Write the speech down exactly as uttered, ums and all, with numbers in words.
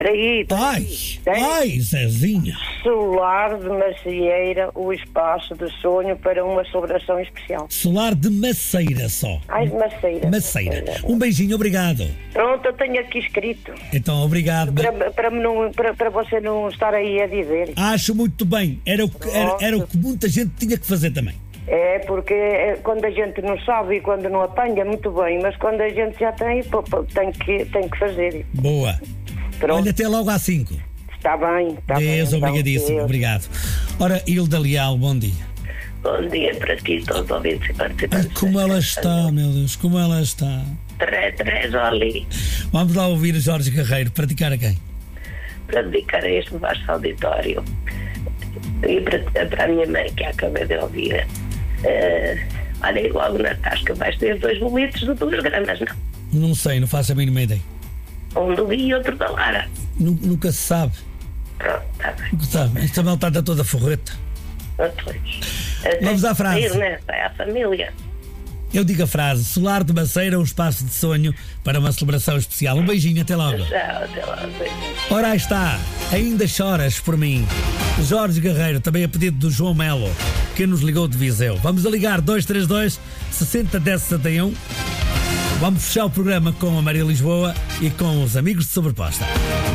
Aí, Ai, ai, Zezinha. Solar de Macieira, o espaço de sonho para uma celebração especial. Solar de Maceira só. Ai, de Maceira. Maceira. Um beijinho, obrigado. Pronto, eu tenho aqui escrito. Então, obrigado. Para, para, não, para, para você não estar aí a dizer. Acho muito bem. Era o que, era, era o que muita gente tinha que fazer também. É, porque é, quando a gente não sabe e quando não apanha, muito bem. Mas quando a gente já tem, pô, pô, tem, que, tem que fazer. Boa. Pronto. Olha, até logo às cinco. Está bem, está bem. Deus, obrigadíssimo, Deus. Obrigado. Ora, Hilda Leal, bom dia. Bom dia para ti, todos os ouvintes e Ai, participantes. como ela está, meu Deus, como ela está. Três, três, ali, Vamos lá ouvir Jorge Guerreiro, praticar a quem? para dedicar a este vasto auditório e para, para a minha mãe, que acabei de ouvir. Uh, olha, logo na tasca vais ter dois boletos de duas gramas, não? Não sei, não faço a mínima ideia. Um do Gui e outro da Lara. Nu- Nunca se sabe. Pronto, está bem. Nunca se sabe. Esta malta está toda forreta. Vamos à frase. Ir, né? Vai à família. Eu digo a frase: Solar de Maceira, um espaço de sonho para uma celebração especial. Um beijinho, até logo. Tchau, até lá. Ora, aí está. Ainda choras por mim. Jorge Guerreiro, também a pedido do João Melo, que nos ligou de Viseu. Vamos a ligar dois três dois, seis zero um zero, sessenta e um. Vamos fechar o programa com a Maria Lisboa e com os amigos de Sobreposta.